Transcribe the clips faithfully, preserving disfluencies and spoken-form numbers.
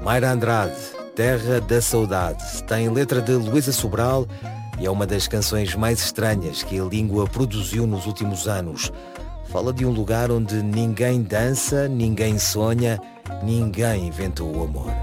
Mayra Andrade, Terra da Saudade, tem letra de Luísa Sobral e é uma das canções mais estranhas que a língua produziu nos últimos anos. Fala de um lugar onde ninguém dança, ninguém sonha, ninguém inventou o amor.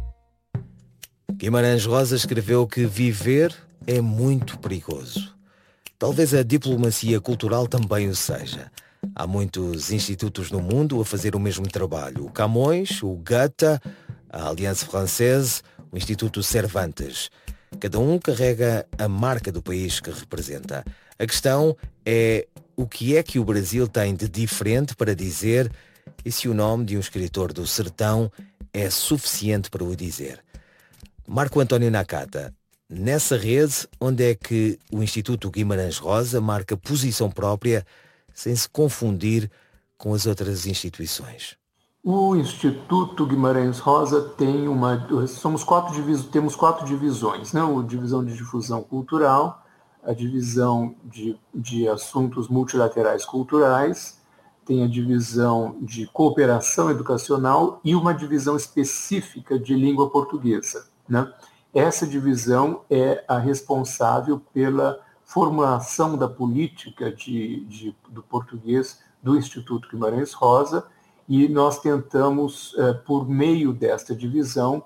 Guimarães Rosa escreveu que viver é muito perigoso. Talvez a diplomacia cultural também o seja. Há muitos institutos no mundo a fazer o mesmo trabalho. O Camões, o Goethe, a Aliança Française, o Instituto Cervantes. Cada um carrega a marca do país que representa. A questão é o que é que o Brasil tem de diferente para dizer e se o nome de um escritor do sertão é suficiente para o dizer. Marco António Nakata, nessa rede, onde é que o Instituto Guimarães Rosa marca posição própria sem se confundir com as outras instituições? O Instituto Guimarães Rosa tem uma... Somos quatro divis, temos quatro divisões, né? A divisão de difusão cultural, a divisão de, de assuntos multilaterais culturais, tem a divisão de cooperação educacional e uma divisão específica de língua portuguesa, né? Essa divisão é a responsável pela formulação da política de, de, do português do Instituto Guimarães Rosa, e nós tentamos, por meio desta divisão,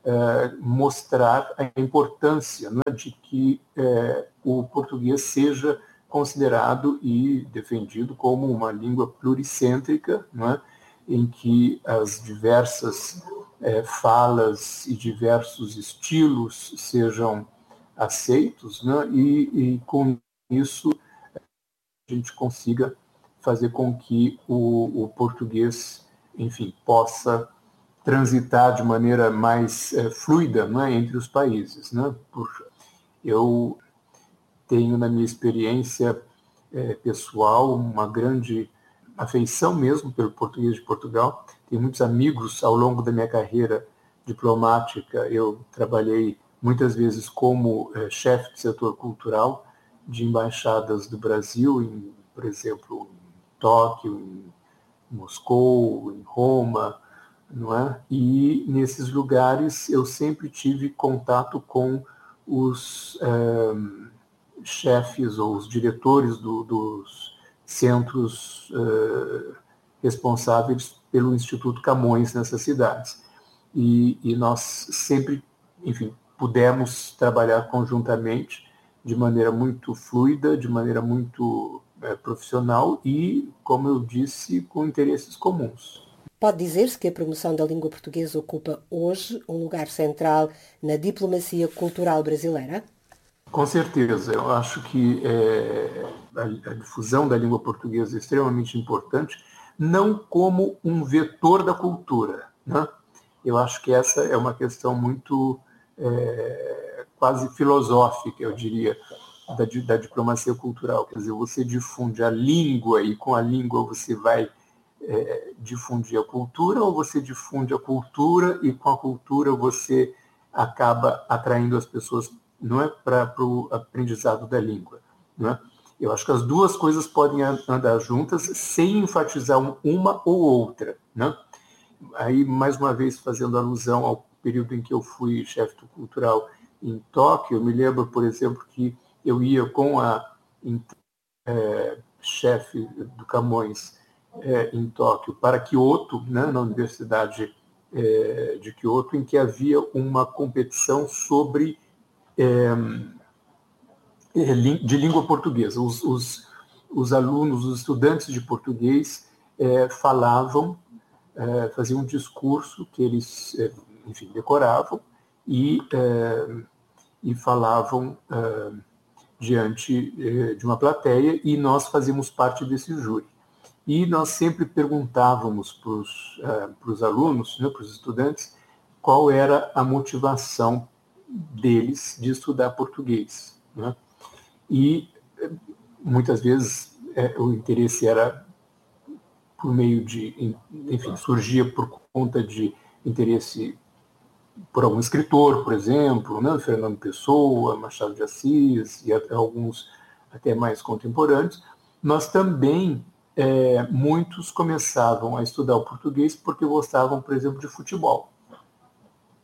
mostrar a importância, né, de que o português seja considerado e defendido como uma língua pluricêntrica, né, em que as diversas falas e diversos estilos sejam aceitos, né, e, e com isso a gente consiga fazer com que o, o português, enfim, possa transitar de maneira mais é, fluida, né, entre os países, né? Por, eu tenho, na minha experiência é, pessoal, uma grande afeição mesmo pelo português de Portugal. Tenho muitos amigos ao longo da minha carreira diplomática. Eu trabalhei muitas vezes como é, chefe de setor cultural de embaixadas do Brasil, em, por exemplo, Tóquio, em Moscou, em Roma, não é? E nesses lugares eu sempre tive contato com os é, chefes ou os diretores do, dos centros é, responsáveis pelo Instituto Camões nessas cidades. E, e nós sempre, enfim, pudemos trabalhar conjuntamente de maneira muito fluida, de maneira muito é, profissional e, como eu disse, com interesses comuns. Pode dizer-se que a promoção da língua portuguesa ocupa hoje um lugar central na diplomacia cultural brasileira? Com certeza. Eu acho que é, a, a difusão da língua portuguesa é extremamente importante, não como um vetor da cultura, né? Eu acho que essa é uma questão muito é, quase filosófica, eu diria, da, da diplomacia cultural. Quer dizer, você difunde a língua e com a língua você vai é, difundir a cultura, ou você difunde a cultura e com a cultura você acaba atraindo as pessoas, não é, para o aprendizado da língua, não é? Eu acho que as duas coisas podem andar juntas sem enfatizar uma ou outra, né? Aí, mais uma vez, fazendo alusão ao período em que eu fui chefe cultural em Tóquio, eu me lembro, por exemplo, que eu ia com a é, chefe do Camões é, em Tóquio para Kyoto, né, na Universidade é, de Kyoto, em que havia uma competição sobre é, de língua portuguesa. Os, os, os alunos, os estudantes de português é, falavam, é, faziam um discurso que eles, é, enfim, decoravam e, é, e falavam é, diante é, de uma plateia, e nós fazíamos parte desse júri. E nós sempre perguntávamos para os é, alunos, né, para os estudantes, qual era a motivação deles de estudar português, né? E muitas vezes é, o interesse era por meio de, enfim, surgia por conta de interesse por algum escritor, por exemplo, né? Fernando Pessoa, Machado de Assis e até alguns até mais contemporâneos, mas também é, muitos começavam a estudar o português porque gostavam, por exemplo, de futebol.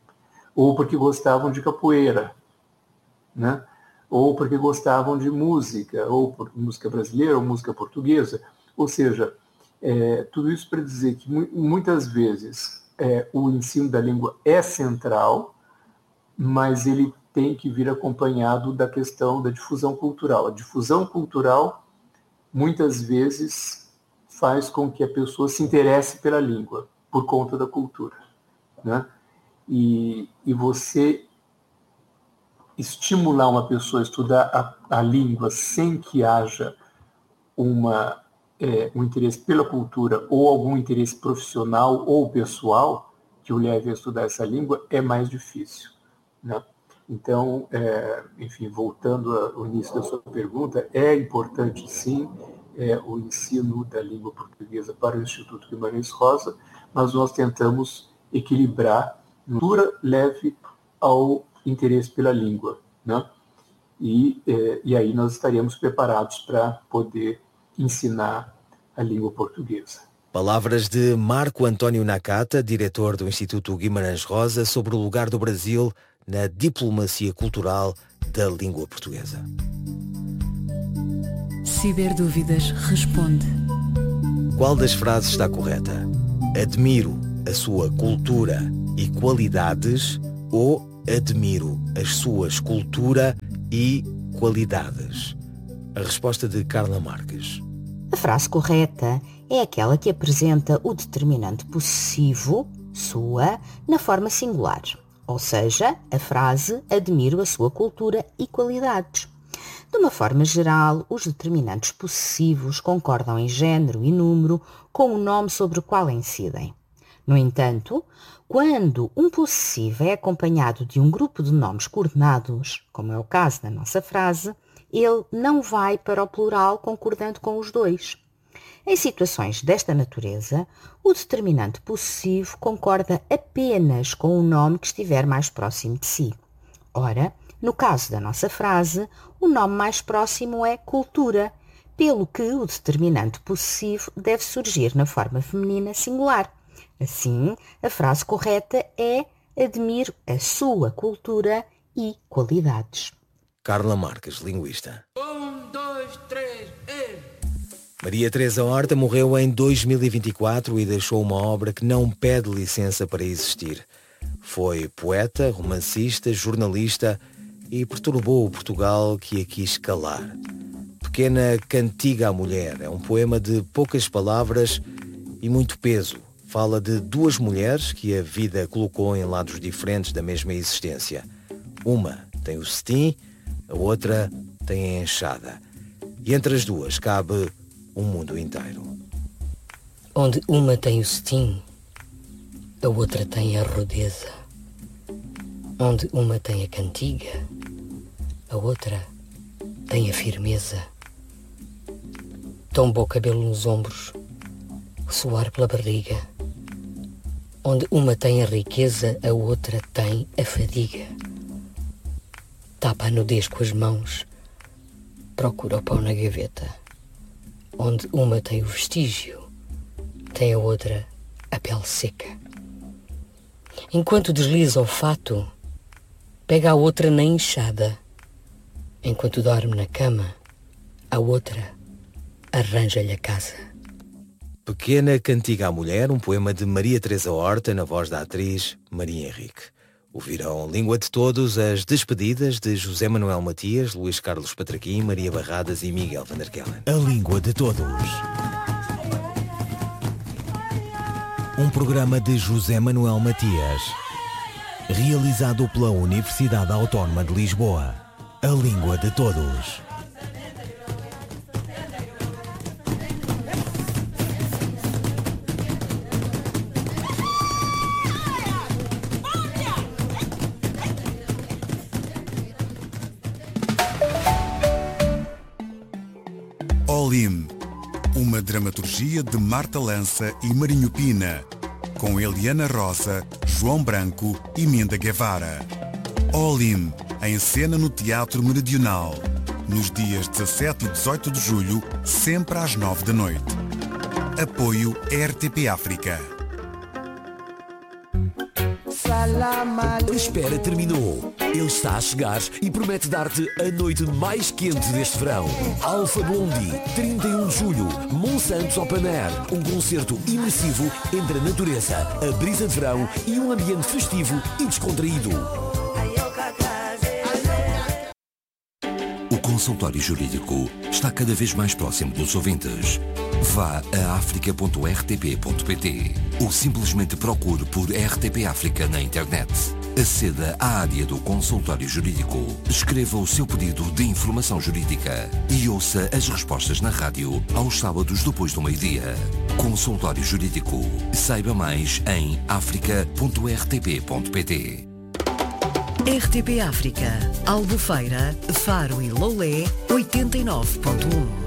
ou porque gostavam de capoeira, né? Ou porque gostavam de música, ou por música brasileira, ou música portuguesa. Ou seja, é, tudo isso para dizer que muitas vezes é, o ensino da língua é central, mas ele tem que vir acompanhado da questão da difusão cultural. A difusão cultural, muitas vezes, faz com que a pessoa se interesse pela língua, por conta da cultura, né? E, e você estimular uma pessoa a estudar a, a língua sem que haja uma, é, um interesse pela cultura ou algum interesse profissional ou pessoal que o leve a estudar essa língua é mais difícil, né? Então, é, enfim, voltando ao início da sua pergunta, é importante, sim, é, o ensino da língua portuguesa para o Instituto Guimarães Rosa, mas nós tentamos equilibrar a cultura leve ao interesse pela língua, né? E, é, e aí nós estaríamos preparados para poder ensinar a língua portuguesa. Palavras de Marco Antônio Nakata, diretor do Instituto Guimarães Rosa, sobre o lugar do Brasil na diplomacia cultural da língua portuguesa. Ciberdúvidas responde. Qual das frases está correta? Admiro a sua cultura e qualidades ou admiro as suas cultura e qualidades? A resposta de Carla Marques. A frase correta é aquela que apresenta o determinante possessivo, sua, na forma singular. Ou seja, a frase admiro a sua cultura e qualidades. De uma forma geral, os determinantes possessivos concordam em género e número com o nome sobre o qual incidem. No entanto, quando um possessivo é acompanhado de um grupo de nomes coordenados, como é o caso da nossa frase, ele não vai para o plural concordando com os dois. Em situações desta natureza, o determinante possessivo concorda apenas com o nome que estiver mais próximo de si. Ora, no caso da nossa frase, o nome mais próximo é cultura, pelo que o determinante possessivo deve surgir na forma feminina singular. Assim, a frase correta é admiro a sua cultura e qualidades. Carla Marques, linguista. Um, dois, três, e... Maria Teresa Horta morreu em dois mil e vinte e quatro e deixou uma obra que não pede licença para existir. Foi poeta, romancista, jornalista e perturbou o Portugal que a quis calar. Pequena Cantiga à Mulher é um poema de poucas palavras e muito peso. Fala de duas mulheres que a vida colocou em lados diferentes da mesma existência. Uma tem o cetim, a outra tem a enxada. E entre as duas cabe um mundo inteiro. Onde uma tem o cetim, a outra tem a rudeza. Onde uma tem a cantiga, a outra tem a firmeza. Tomba o cabelo nos ombros, o suor pela barriga. Onde uma tem a riqueza, a outra tem a fadiga. Tapa a nudez com as mãos, procura o pão na gaveta. Onde uma tem o vestígio, tem a outra a pele seca. Enquanto desliza o fato, pega a outra na enxada. Enquanto dorme na cama, a outra arranja-lhe a casa. Pequena Cantiga à Mulher, um poema de Maria Teresa Horta, na voz da atriz Maria Henrique. Ouvirão Língua de Todos as despedidas de José Manuel Matias, Luís Carlos Patraquim, Maria Barradas e Miguel van der Kellen. A Língua de Todos. Um programa de José Manuel Matias, realizado pela Universidade Autónoma de Lisboa. A Língua de Todos. Olim, uma dramaturgia de Marta Lança e Marinho Pina, com Eliana Rosa, João Branco e Minda Guevara. Olim, em cena no Teatro Meridional, nos dias dezassete e dezoito de julho, sempre às nove da noite. Apoio R T P África. A espera terminou. Ele está a chegar e promete dar-te a noite mais quente deste verão. Alpha Blondy, trinta e um de julho, Monsantos Open Air. Um concerto imersivo entre a natureza, a brisa de verão e um ambiente festivo e descontraído. O consultório jurídico está cada vez mais próximo dos ouvintes. Vá a africa ponto r t p ponto p t ou simplesmente procure por R T P África na internet. Aceda à área do consultório jurídico, escreva o seu pedido de informação jurídica e ouça as respostas na rádio aos sábados depois do meio-dia. Consultório Jurídico. Saiba mais em africa ponto r t p ponto p t. R T P África, Albufeira, Faro e Lolé, oitenta e nove ponto um.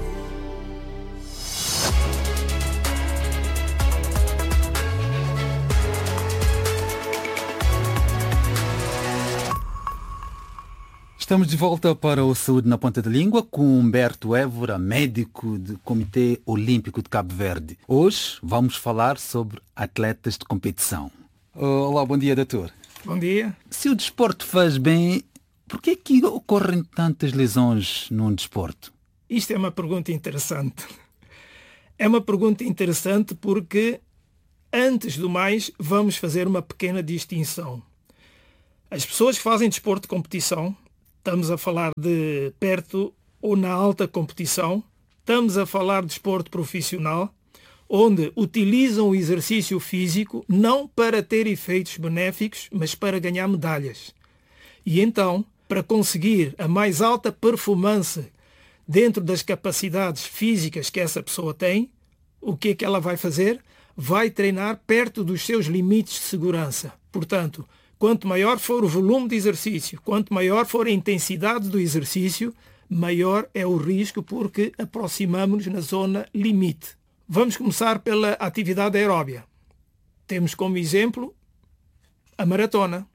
Estamos de volta para o Saúde na Ponta da Língua com Humberto Évora, médico do Comitê Olímpico de Cabo Verde. Hoje vamos falar sobre atletas de competição. Olá, bom dia, doutor. Bom dia. Se o desporto faz bem, por que é que ocorrem tantas lesões num desporto? Isto é uma pergunta interessante. É uma pergunta interessante porque, antes do mais, vamos fazer uma pequena distinção. As pessoas que fazem desporto de competição, estamos a falar de perto ou na alta competição, estamos a falar de desporto profissional, onde utilizam o exercício físico não para ter efeitos benéficos, mas para ganhar medalhas. E então, para conseguir a mais alta performance dentro das capacidades físicas que essa pessoa tem, o que é que ela vai fazer? Vai treinar perto dos seus limites de segurança. Portanto, quanto maior for o volume de exercício, quanto maior for a intensidade do exercício, maior é o risco porque aproximamos-nos na zona limite. Vamos começar pela atividade aeróbia. Temos como exemplo a maratona.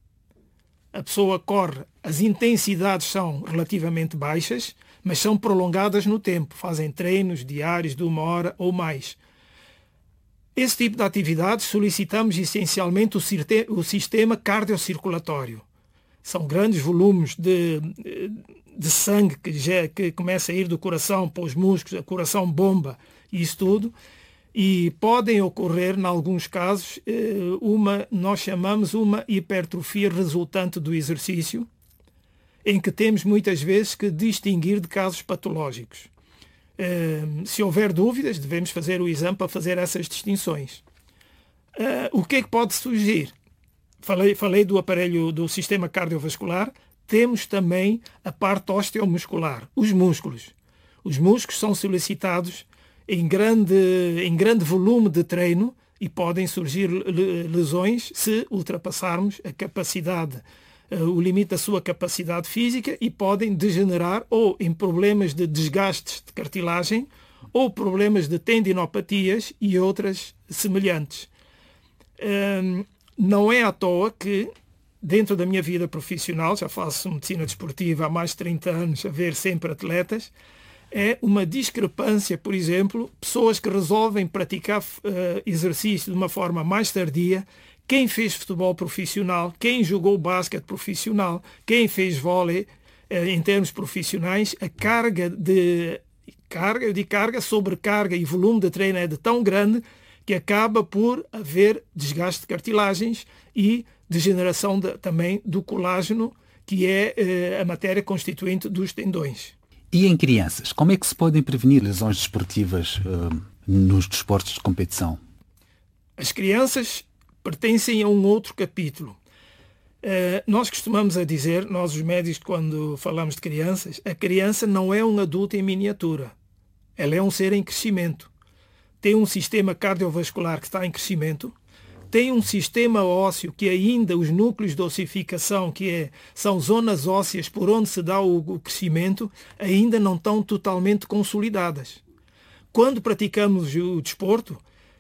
A pessoa corre, as intensidades são relativamente baixas, mas são prolongadas no tempo. Fazem treinos diários de uma hora ou mais. Esse tipo de atividades solicitamos essencialmente o sistema cardiocirculatório. São grandes volumes de, de sangue que, já, que começa a ir do coração para os músculos, a coração bomba e isso tudo. E podem ocorrer, em alguns casos, uma, nós chamamos uma hipertrofia resultante do exercício, em que temos muitas vezes que distinguir de casos patológicos. Uh, se houver dúvidas, devemos fazer o exame para fazer essas distinções. Uh, o que é que pode surgir? Falei, falei do aparelho do sistema cardiovascular. Temos também a parte osteomuscular, os músculos. Os músculos são solicitados em grande, em grande volume de treino e podem surgir lesões se ultrapassarmos a capacidade o limite da sua capacidade física e podem degenerar ou em problemas de desgastes de cartilagem ou problemas de tendinopatias e outras semelhantes. Um, não é à toa que, dentro da minha vida profissional, já faço medicina desportiva há mais de trinta anos, a ver sempre atletas, é uma discrepância, por exemplo, pessoas que resolvem praticar uh, exercício de uma forma mais tardia. Quem fez futebol profissional, quem jogou basquete profissional, quem fez vôlei, em termos profissionais, a carga de carga, de carga, sobrecarga e volume de treino é de tão grande que acaba por haver desgaste de cartilagens e degeneração de, também do colágeno, que é eh, a matéria constituinte dos tendões. E em crianças, como é que se podem prevenir lesões desportivas uh, nos desportos de competição? As crianças pertencem a um outro capítulo. Uh, nós costumamos a dizer, nós os médicos, quando falamos de crianças, a criança não é um adulto em miniatura. Ela é um ser em crescimento. Tem um sistema cardiovascular que está em crescimento, tem um sistema ósseo que ainda, os núcleos de ossificação, que é, são zonas ósseas por onde se dá o, o crescimento, ainda não estão totalmente consolidadas. Quando praticamos o desporto,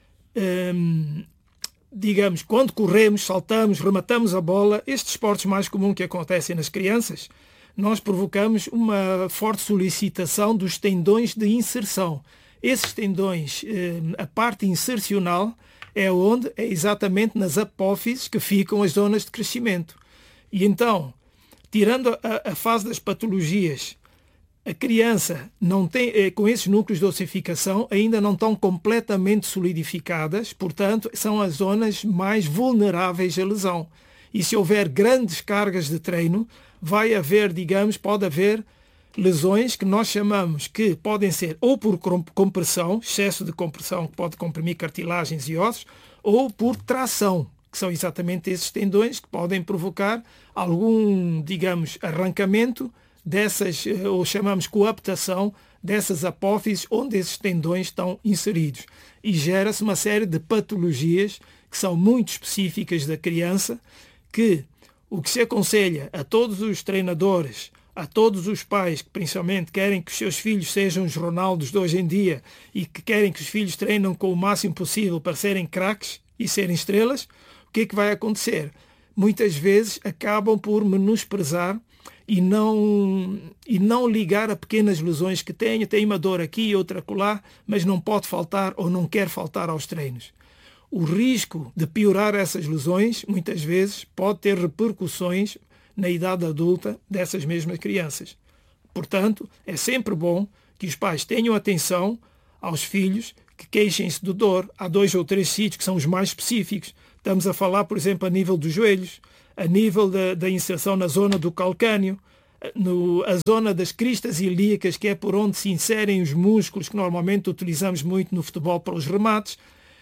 um, digamos, quando corremos, saltamos, rematamos a bola, estes esportes mais comuns que acontecem nas crianças, nós provocamos uma forte solicitação dos tendões de inserção. Esses tendões, a parte insercional, é onde? É exatamente nas apófises que ficam as zonas de crescimento. E então, tirando a, a fase das patologias, a criança não tem, com esses núcleos de ossificação, ainda não estão completamente solidificadas, portanto, são as zonas mais vulneráveis à lesão. E se houver grandes cargas de treino, vai haver, digamos, pode haver lesões que nós chamamos que podem ser ou por compressão, excesso de compressão que pode comprimir cartilagens e ossos, ou por tração, que são exatamente esses tendões que podem provocar algum, digamos, arrancamento dessas, ou chamamos coaptação, dessas apófises onde esses tendões estão inseridos. E gera-se uma série de patologias que são muito específicas da criança, que o que se aconselha a todos os treinadores, a todos os pais que principalmente querem que os seus filhos sejam os Ronaldos de hoje em dia e que querem que os filhos treinem com o máximo possível para serem craques e serem estrelas, o que é que vai acontecer? Muitas vezes acabam por menosprezar e não, e não ligar a pequenas lesões que têm. Tem uma dor aqui e outra acolá, mas não pode faltar ou não quer faltar aos treinos. O risco de piorar essas lesões, muitas vezes, pode ter repercussões na idade adulta dessas mesmas crianças. Portanto, é sempre bom que os pais tenham atenção aos filhos que queixem-se de dor. Há dois ou três sítios que são os mais específicos. Estamos a falar, por exemplo, a nível dos joelhos, a nível da, da inserção na zona do calcâneo, no, a zona das cristas ilíacas, que é por onde se inserem os músculos que normalmente utilizamos muito no futebol para os remates.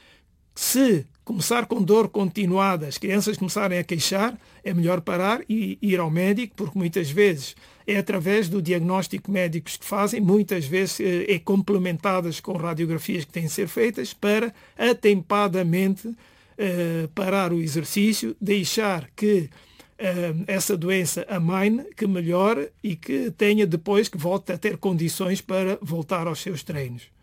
Se começar com dor continuada, as crianças começarem a queixar, é melhor parar e ir ao médico, porque muitas vezes é através do diagnóstico médicos que fazem, muitas vezes é complementadas com radiografias que têm de ser feitas para atempadamente uh, parar o exercício, deixar que uh, essa doença amaine, que melhore e que tenha depois que volte a ter condições para voltar aos seus treinos.